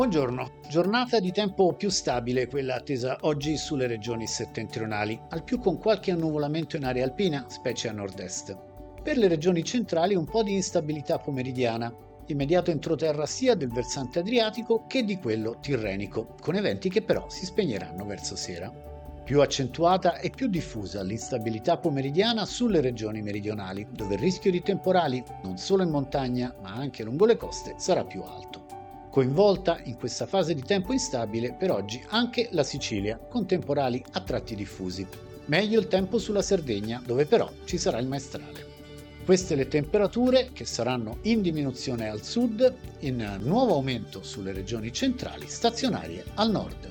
Buongiorno, giornata di tempo più stabile quella attesa oggi sulle regioni settentrionali, al più con qualche annuvolamento in area alpina, specie a nord-est. Per le regioni centrali un po' di instabilità pomeridiana, immediato entroterra sia del versante adriatico che di quello tirrenico, con eventi che però si spegneranno verso sera. Più accentuata e più diffusa l'instabilità pomeridiana sulle regioni meridionali, dove il rischio di temporali, non solo in montagna ma anche lungo le coste, sarà più alto. Coinvolta in questa fase di tempo instabile per oggi anche la Sicilia, con temporali a tratti diffusi. Meglio il tempo sulla Sardegna, dove però ci sarà il maestrale. Queste le temperature che saranno in diminuzione al sud, in nuovo aumento sulle regioni centrali, stazionarie al nord.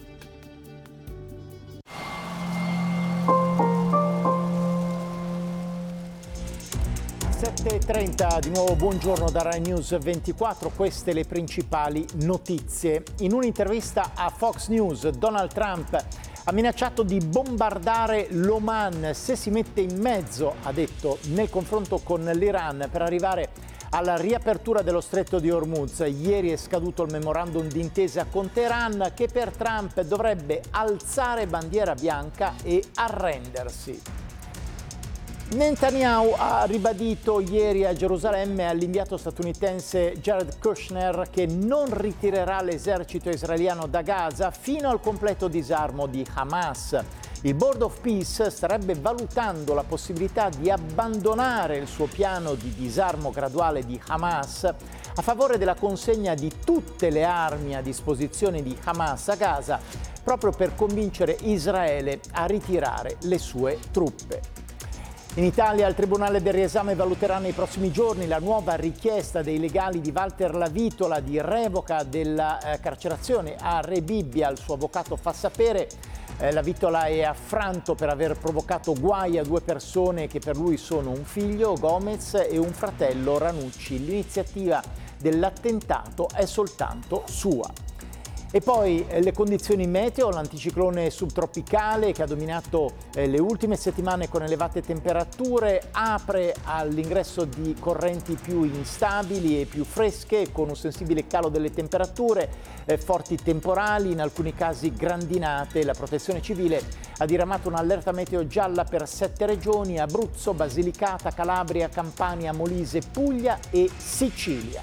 7:30, di nuovo buongiorno da Rai News 24, queste le principali notizie. In un'intervista a Fox News, Donald Trump ha minacciato di bombardare l'Oman se si mette in mezzo, ha detto, nel confronto con l'Iran per arrivare alla riapertura dello stretto di Hormuz. Ieri è scaduto il memorandum d'intesa con Teheran che per Trump dovrebbe alzare bandiera bianca e arrendersi. Netanyahu ha ribadito ieri a Gerusalemme all'inviato statunitense Jared Kushner che non ritirerà l'esercito israeliano da Gaza fino al completo disarmo di Hamas. Il Board of Peace starebbe valutando la possibilità di abbandonare il suo piano di disarmo graduale di Hamas a favore della consegna di tutte le armi a disposizione di Hamas a Gaza, proprio per convincere Israele a ritirare le sue truppe. In Italia il Tribunale del Riesame valuterà nei prossimi giorni la nuova richiesta dei legali di Walter Lavitola di revoca della carcerazione a Re Bibbia. Il suo avvocato fa sapere Lavitola è affranto per aver provocato guai a due persone che per lui sono un figlio, Gomez, e un fratello, Ranucci. L'iniziativa dell'attentato è soltanto sua. E poi le condizioni meteo, l'anticiclone subtropicale che ha dominato le ultime settimane con elevate temperature, apre all'ingresso di correnti più instabili e più fresche con un sensibile calo delle temperature, forti temporali, in alcuni casi grandinate. La Protezione Civile ha diramato un'allerta meteo gialla per 7 regioni: Abruzzo, Basilicata, Calabria, Campania, Molise, Puglia e Sicilia.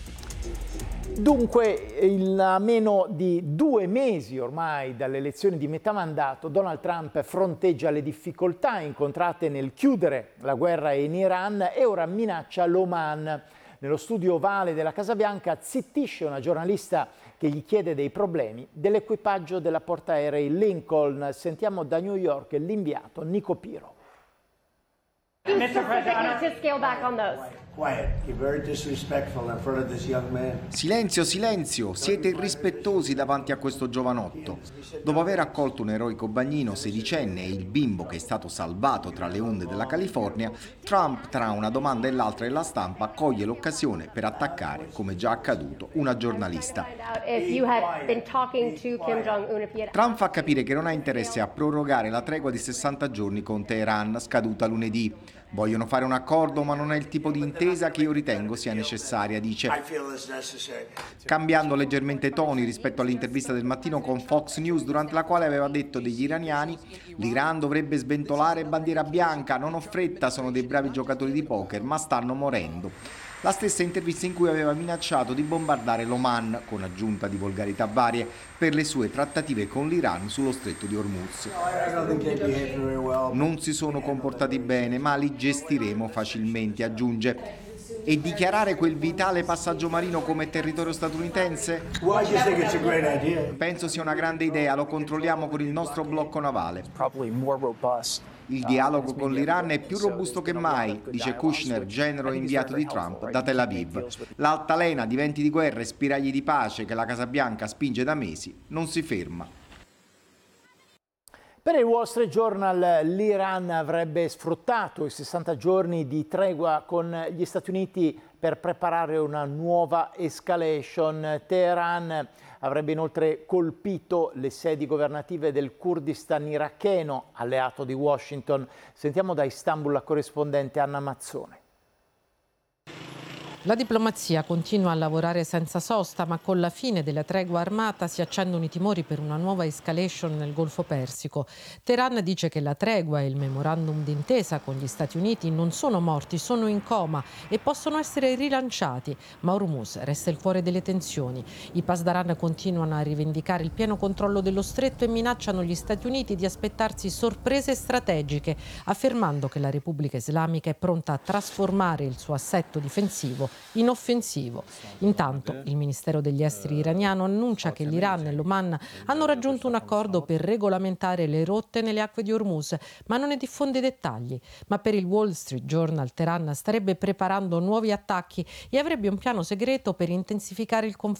Dunque, a meno di 2 mesi ormai dalle elezioni di metà mandato, Donald Trump fronteggia le difficoltà incontrate nel chiudere la guerra in Iran e ora minaccia l'Oman. Nello studio ovale della Casa Bianca zittisce una giornalista che gli chiede dei problemi dell'equipaggio della portaerei Lincoln. Sentiamo da New York l'inviato Nico Piro. Mr. President, to scale back on those. Quiet. You're very disrespectful in front of this young man. Silenzio, silenzio, siete irrispettosi davanti a questo giovanotto. Dopo aver accolto un eroico bagnino sedicenne e il bimbo che è stato salvato tra le onde della California, Trump tra una domanda e l'altra della stampa coglie l'occasione per attaccare, come già accaduto, una giornalista. Trump fa capire che non ha interesse a prorogare la tregua di 60 giorni con Teheran, scaduta lunedì. Vogliono fare un accordo, ma non è il tipo di intesa che io ritengo sia necessaria, dice. Cambiando leggermente toni rispetto all'intervista del mattino con Fox News, durante la quale aveva detto degli iraniani: l'Iran dovrebbe sventolare bandiera bianca, non ho fretta, sono dei bravi giocatori di poker, ma stanno morendo. La stessa intervista in cui aveva minacciato di bombardare l'Oman, con aggiunta di volgarità varie, per le sue trattative con l'Iran sullo stretto di Hormuz. Non si sono comportati bene, ma li gestiremo facilmente, aggiunge. E dichiarare quel vitale passaggio marino come territorio statunitense? Penso sia una grande idea, lo controlliamo con il nostro blocco navale. Il dialogo con l'Iran è più robusto che mai, dice Kushner, genero inviato di Trump da Tel Aviv. L'altalena di venti di guerra e spiragli di pace che la Casa Bianca spinge da mesi non si ferma. Per il Wall Street Journal l'Iran avrebbe sfruttato i 60 giorni di tregua con gli Stati Uniti per preparare una nuova escalation. Teheran avrebbe inoltre colpito le sedi governative del Kurdistan iracheno, alleato di Washington. Sentiamo da Istanbul la corrispondente Anna Mazzone. La diplomazia continua a lavorare senza sosta, ma con la fine della tregua armata si accendono i timori per una nuova escalation nel Golfo Persico. Teheran dice che la tregua e il memorandum d'intesa con gli Stati Uniti non sono morti, sono in coma e possono essere rilanciati, ma Hormuz resta il cuore delle tensioni. I Pasdaran continuano a rivendicare il pieno controllo dello stretto e minacciano gli Stati Uniti di aspettarsi sorprese strategiche, affermando che la Repubblica Islamica è pronta a trasformare il suo assetto difensivo in offensivo. Intanto il Ministero degli Esteri iraniano annuncia che l'Iran e l'Oman hanno raggiunto un accordo per regolamentare le rotte nelle acque di Hormuz, ma non ne diffonde dettagli. Ma per il Wall Street Journal Teheran starebbe preparando nuovi attacchi e avrebbe un piano segreto per intensificare il conflitto